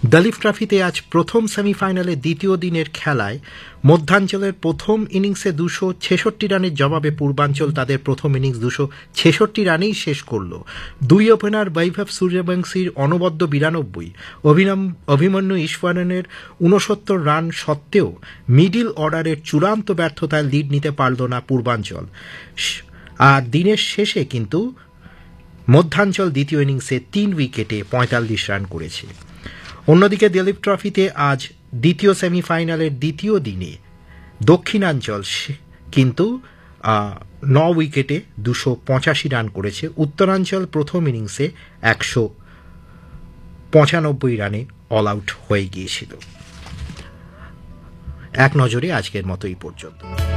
দলীপ ট্রফিতে আজ প্রথম সেমিফাইনালে দ্বিতীয় দিনের খেলায় মধ্যাঞ্চলের প্রথম ইনিংসে 266 রানের জবাবে পূর্বাঞ্চল তাদের প্রথম ইনিংস 266 রানেই শেষ করল। দুই ওপেনার বৈভব সূর্যবংশীর অনবদ্য 92, অভিমন্যু ঈশ্বরনের 69 রান সত্ত্বেও মিডল অর্ডারের চূড়ান্ত ব্যর্থতায় লিড নিতে পারল না পূর্বাঞ্চল। আর দিনের শেষে কিন্তু মধ্যাঞ্চল দ্বিতীয় ইনিংসে 3 উইকেটে 45 রান করেছে। অন্যদিকে দলীপ ট্রফিতে আজ দ্বিতীয় সেমিফাইনালের দ্বিতীয় দিনে দক্ষিণাঞ্চল কিন্তু 9 উইকেটে 285 রান করেছে। উত্তরাঞ্চল প্রথম ইনিংসে 195 রানে অল আউট হয়ে গিয়েছিল। এক নজরে আজকের মতো এই পর্যন্ত।